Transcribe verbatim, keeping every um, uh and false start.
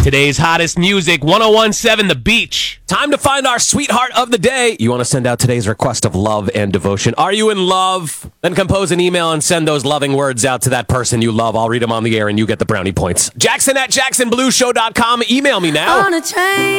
Today's hottest music, one oh one seven The Beach. Time to find our sweetheart of the day. You want to send out today's request of love and devotion. Are you in love? Then compose an email and send those loving words out to that person you love. I'll read them on the air and you get the brownie points. Jackson at jackson blue show dot com. Email me now. On a train.